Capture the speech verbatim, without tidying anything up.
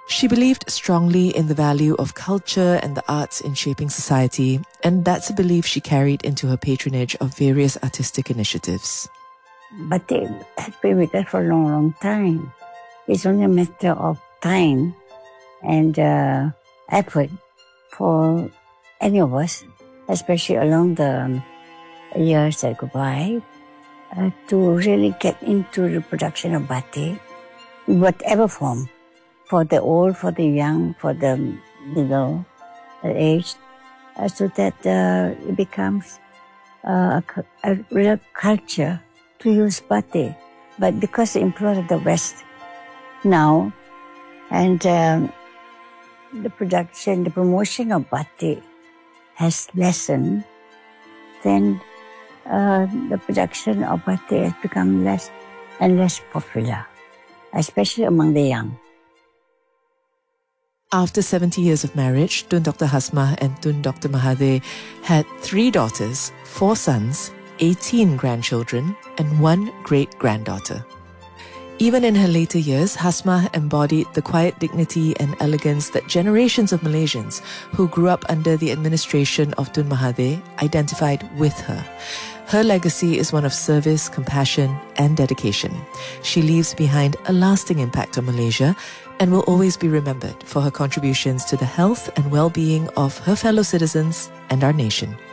She believed strongly in the value of culture and the arts in shaping society, and that's a belief she carried into her patronage of various artistic initiatives. Batik has been with us for a long, long time. It's only a matter of time and uh, effort for any of us, especially along the years that go by, uh, to really get into the production of batik, whatever form, for the old, for the young, for the middle age, uh, so that uh, it becomes uh, a, a real culture to use batik. But because the influence of the West now, and um, the production, the promotion of batik has lessened, then uh, the production of batik has become less and less popular, especially among the young. After seventy years of marriage, Tun Doctor Hasmah and Tun Doctor Mahathir had three daughters, four sons, eighteen grandchildren, and one great-granddaughter. Even in her later years, Hasmah embodied the quiet dignity and elegance that generations of Malaysians who grew up under the administration of Tun Mahathir identified with her. Her legacy is one of service, compassion, and dedication. She leaves behind a lasting impact on Malaysia and will always be remembered for her contributions to the health and well-being of her fellow citizens and our nation.